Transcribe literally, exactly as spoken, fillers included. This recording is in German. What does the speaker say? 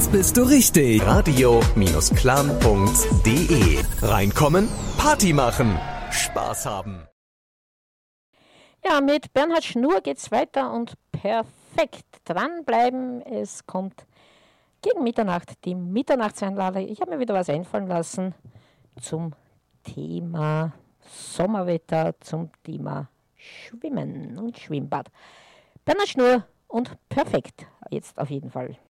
Jetzt bist du richtig. Radio-Klan Punkt de. Reinkommen, Party machen, Spaß haben. Ja, mit Bernhard Schnur geht's weiter und perfekt dranbleiben. Es kommt gegen Mitternacht die Mitternachtseinlage. Ich habe mir wieder was einfallen lassen zum Thema Sommerwetter, zum Thema Schwimmen und Schwimmbad. Bernhard Schnur und perfekt, jetzt auf jeden Fall.